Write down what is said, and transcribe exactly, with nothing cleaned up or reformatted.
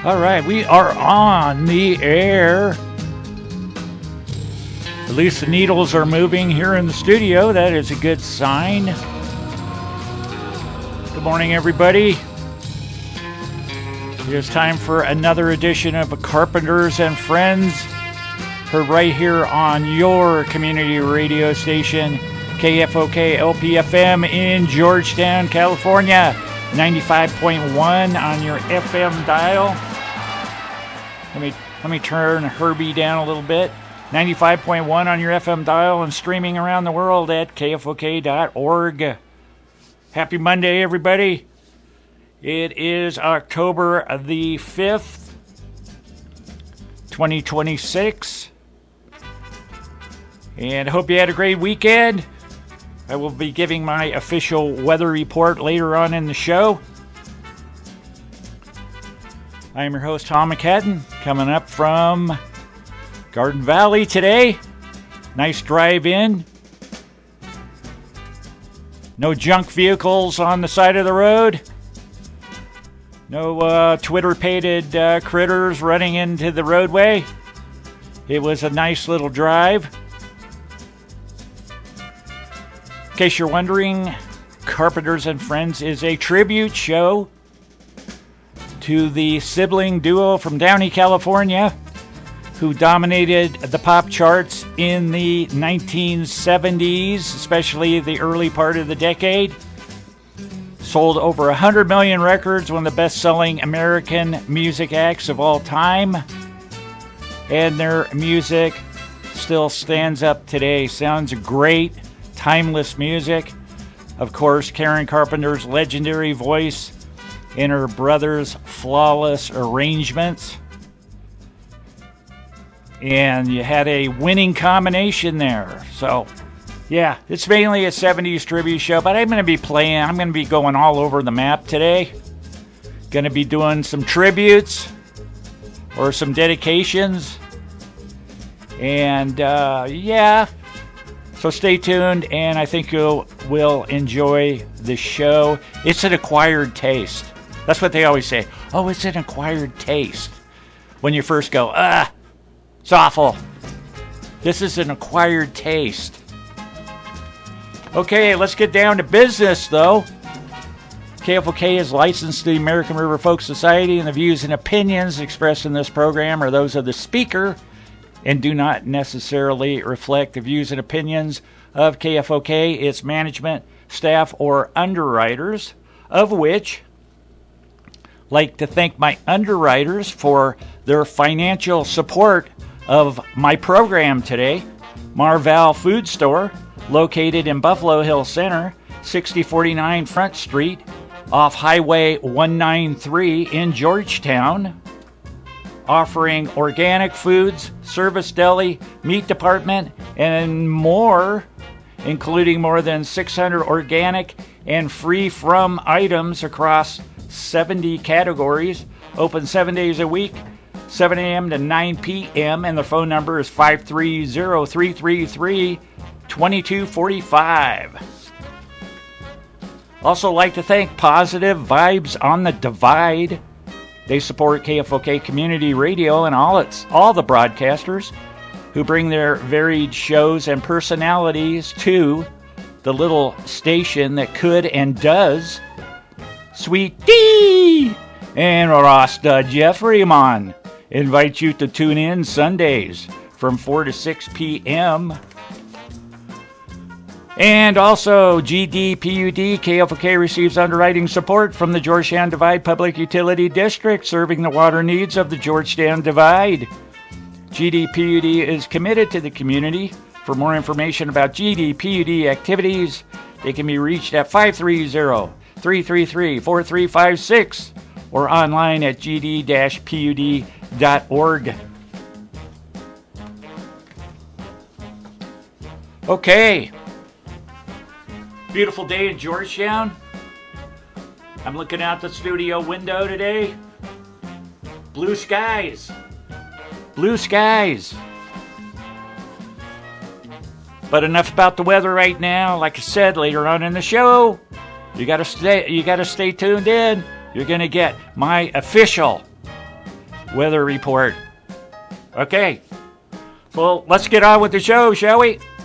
All right, we are on the air. At least the needles are moving here in the studio. That is a good sign. Good morning, everybody. It is time for another edition of Carpenters and Friends. Heard right here on your community radio station, K F O K L P F M in Georgetown, California. ninety-five point one on your F M dial. Let me let me turn Herbie down a little bit. ninety-five point one on your F M dial and streaming around the world at K F O K dot org. Happy Monday, everybody. It is October the fifth, twenty twenty-six. And I hope you had a great weekend. I will be giving my official weather report later on in the show. I am your host, Tom McCadden, coming up from Garden Valley today. Nice drive in. No junk vehicles on the side of the road. No uh, Twitter-pated uh, critters running into the roadway. It was a nice little drive. In case you're wondering, Carpenters and Friends is a tribute show to the sibling duo from Downey, California, who dominated the pop charts in the nineteen seventies, especially the early part of the decade. Sold over one hundred million records, one of the best-selling American music acts of all time. And their music still stands up today. Sounds great, timeless music. Of course, Karen Carpenter's legendary voice and her brother's flawless arrangements. And you had a winning combination there. So, yeah, it's mainly a seventies tribute show, but I'm going to be playing, I'm going to be going all over the map today. Going to be doing some tributes or some dedications. And, uh, yeah, so stay tuned, and I think you will enjoy the show. It's an acquired taste. That's what they always say. Oh, it's an acquired taste. When you first go, ah, it's awful. This is an acquired taste. Okay, let's get down to business, though. K F O K is licensed to the American River Folk Society, and the views and opinions expressed in this program are those of the speaker and do not necessarily reflect the views and opinions of K F O K, its management, staff, or underwriters, of which like to thank my underwriters for their financial support of my program today. Marval Food Store, located in Buffalo Hill Center, sixty forty-nine Front Street, off Highway one ninety-three in Georgetown, offering organic foods, service deli, meat department, and more, including more than six hundred organic and free-from items across seventy categories. Open seven days a week, seven a.m. to nine p.m. and the phone number is five three zero, three three three, two two four five. Also like to thank Positive Vibes on the Divide. They support K F O K Community Radio and all its all the broadcasters who bring their varied shows and personalities to the little station that could and does. Sweet Tea and Rasta Jeffreyman invite you to tune in Sundays from four to six p.m. And also, G D P U D, K F O K receives underwriting support from the Georgetown Divide Public Utility District, serving the water needs of the Georgetown Divide. G D P U D is committed to the community. For more information about G D P U D activities, they can be reached at five three zero, three three three, four three five six or online at g d dash p u d dot org. Okay. Beautiful day in Georgetown. I'm looking out the studio window today. Blue skies. Blue skies. But enough about the weather right now. Like I said, later on in the show, you gotta stay you gotta stay tuned in. You're gonna get my official weather report. Okay. Well, let's get on with the show, shall we?